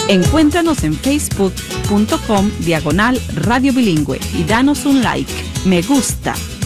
Encuéntranos en facebook.com/Radio Bilingüe y danos un like. Me gusta.